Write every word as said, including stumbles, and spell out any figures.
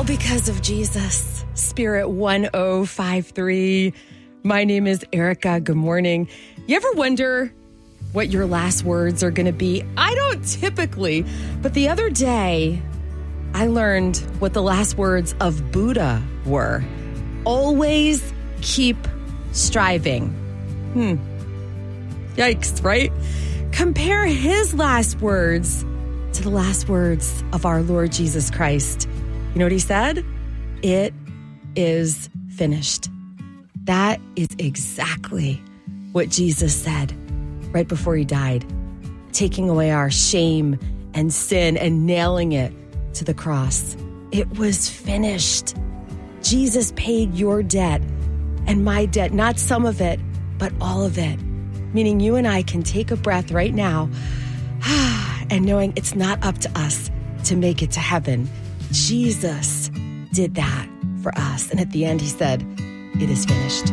Because of Jesus. Spirit one oh five three. My name is Erica. Good morning. You ever wonder what your last words are going to be? I don't typically, but the other day I learned what the last words of Buddha were. Always keep striving. Hmm. Yikes, right? Compare his last words to the last words of our Lord Jesus Christ. You know what he said? It is finished. That is exactly what Jesus said right before he died, taking away our shame and sin and nailing it to the cross. It was finished. Jesus paid your debt and my debt, not some of it, but all of it. Meaning you and I can take a breath right now and knowing it's not up to us to make it to heaven. Jesus did that for us. And at the end, he said, it is finished.